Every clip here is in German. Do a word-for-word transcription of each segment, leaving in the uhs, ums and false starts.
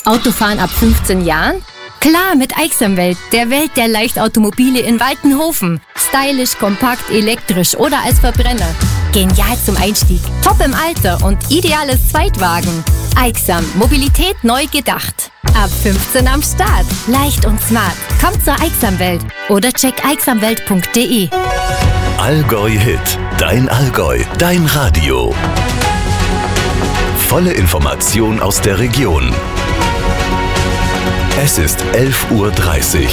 Autofahren ab fünfzehn Jahren? Klar, mit Aixamwelt, der Welt der Leichtautomobile in Waltenhofen. Stylisch, kompakt, elektrisch oder als Verbrenner. Genial zum Einstieg, top im Alter und ideales Zweitwagen. Aixam, Mobilität neu gedacht. Ab fünfzehn am Start. Leicht und smart. Kommt zur Aixamwelt oder check aixamwelt punkt de. Allgäu Hit. Dein Allgäu. Dein Radio. Volle Information aus der Region. Es ist elf Uhr dreißig.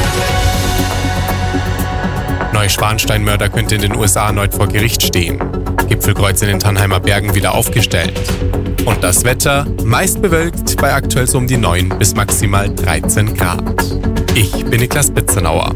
Neuschwanstein-Mörder könnte in den U S A erneut vor Gericht stehen. Gipfelkreuz in den Tannheimer Bergen wieder aufgestellt. Und das Wetter meist bewölkt bei aktuell so um die neun bis maximal dreizehn Grad. Ich bin Niklas Bitzenauer.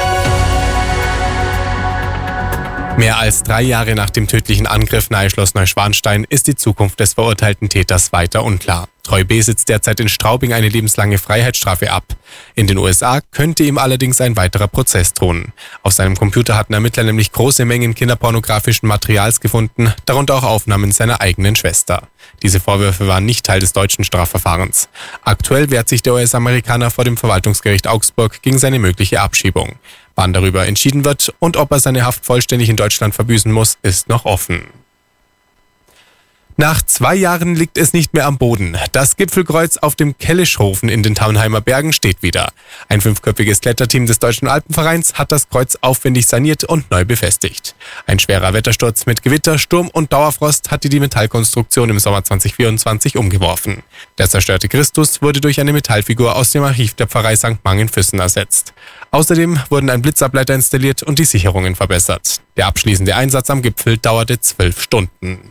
Mehr als drei Jahre nach dem tödlichen Angriff nahe Schloss Neuschwanstein ist die Zukunft des verurteilten Täters weiter unklar. Troy B. sitzt derzeit in Straubing eine lebenslange Freiheitsstrafe ab. In den U S A könnte ihm allerdings ein weiterer Prozess drohen. Auf seinem Computer hatten Ermittler nämlich große Mengen kinderpornografischen Materials gefunden, darunter auch Aufnahmen seiner eigenen Schwester. Diese Vorwürfe waren nicht Teil des deutschen Strafverfahrens. Aktuell wehrt sich der U S-Amerikaner vor dem Verwaltungsgericht Augsburg gegen seine mögliche Abschiebung. Wann darüber entschieden wird und ob er seine Haft vollständig in Deutschland verbüßen muss, ist noch offen. Nach zwei Jahren liegt es nicht mehr am Boden. Das Gipfelkreuz auf dem Kellischhofen in den Tannheimer Bergen steht wieder. Ein fünfköpfiges Kletterteam des Deutschen Alpenvereins hat das Kreuz aufwendig saniert und neu befestigt. Ein schwerer Wettersturz mit Gewitter, Sturm und Dauerfrost hatte die Metallkonstruktion im Sommer zwanzig vierundzwanzig umgeworfen. Der zerstörte Christus wurde durch eine Metallfigur aus dem Archiv der Pfarrei Sankt Mangen-Füssen ersetzt. Außerdem wurden ein Blitzableiter installiert und die Sicherungen verbessert. Der abschließende Einsatz am Gipfel dauerte zwölf Stunden.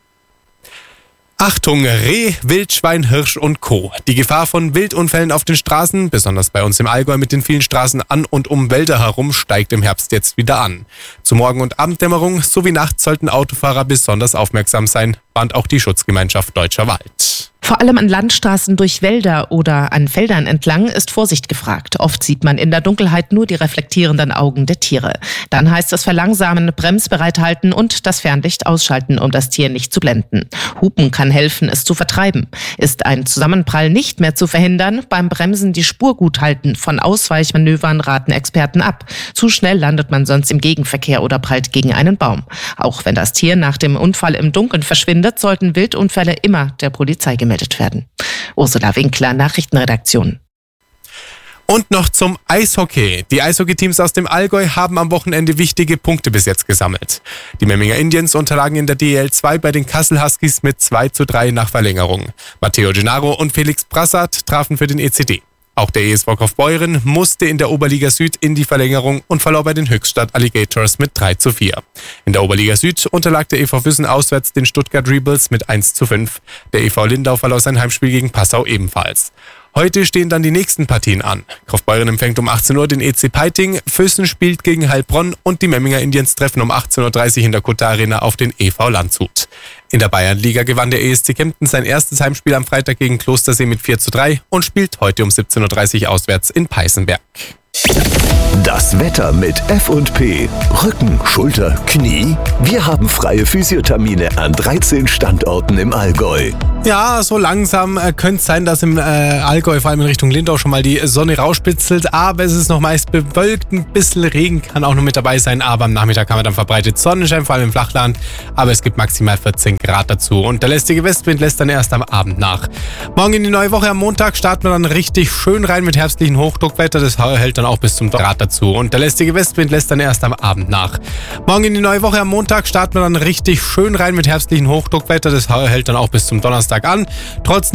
Achtung, Reh, Wildschwein, Hirsch und Co. Die Gefahr von Wildunfällen auf den Straßen, besonders bei uns im Allgäu mit den vielen Straßen an und um Wälder herum, steigt im Herbst jetzt wieder an. Zu Morgen- und Abenddämmerung sowie nachts sollten Autofahrer besonders aufmerksam sein, warnt auch die Schutzgemeinschaft Deutscher Wald. Vor allem an Landstraßen durch Wälder oder an Feldern entlang ist Vorsicht gefragt. Oft sieht man in der Dunkelheit nur die reflektierenden Augen der Tiere. Dann heißt es verlangsamen, bremsbereit halten und das Fernlicht ausschalten, um das Tier nicht zu blenden. Hupen kann helfen, es zu vertreiben. Ist ein Zusammenprall nicht mehr zu verhindern, beim Bremsen die Spur gut halten. Von Ausweichmanövern raten Experten ab. Zu schnell landet man sonst im Gegenverkehr oder prallt gegen einen Baum. Auch wenn das Tier nach dem Unfall im Dunkeln verschwindet, sollten Wildunfälle immer der Polizei gemeldet werden. Ursula Winkler, Nachrichtenredaktion. Und noch zum Eishockey. Die Eishockeyteams aus dem Allgäu haben am Wochenende wichtige Punkte bis jetzt gesammelt. Die Memminger Indians unterlagen in der D E L zwei bei den Kassel Huskies mit zwei zu drei nach Verlängerung. Matteo Gennaro und Felix Brassard trafen für den E C D. Auch der E S V Kaufbeuren musste in der Oberliga Süd in die Verlängerung und verlor bei den Höchstadt Alligators mit drei zu vier. In der Oberliga Süd unterlag der E V Füssen auswärts den Stuttgart Rebels mit eins zu fünf. Der E V Lindau verlor sein Heimspiel gegen Passau ebenfalls. Heute stehen dann die nächsten Partien an. Kaufbeuren empfängt um achtzehn Uhr den E C Peiting, Füssen spielt gegen Heilbronn und die Memminger Indians treffen um achtzehn Uhr dreißig in der Kutter Arena auf den E V Landshut. In der Bayernliga gewann der E S C Kempten sein erstes Heimspiel am Freitag gegen Klostersee mit vier zu drei und spielt heute um siebzehn Uhr dreißig auswärts in Peißenberg. Das Wetter mit F und P. Rücken, Schulter, Knie. Wir haben freie Physiothermine an dreizehn Standorten im Allgäu. Ja, so langsam äh, könnte es sein, dass im äh, Allgäu, vor allem in Richtung Lindau, schon mal die Sonne rausspitzelt. Aber es ist noch meist bewölkt, ein bisschen Regen kann auch noch mit dabei sein. Aber am Nachmittag haben wir dann verbreitet Sonnenschein, vor allem im Flachland. Aber es gibt maximal vierzehn Grad dazu. Und der lästige Westwind lässt dann erst am Abend nach. Morgen in die neue Woche am Montag starten wir dann richtig schön rein mit herbstlichen Hochdruckwetter. Das hält dann auch bis zum Grad dazu. Und der lästige Westwind lässt dann erst am Abend nach. Morgen in die neue Woche am Montag starten wir dann richtig schön rein mit herbstlichen Hochdruckwetter. Das hält dann auch bis zum Donnerstag an. Trotz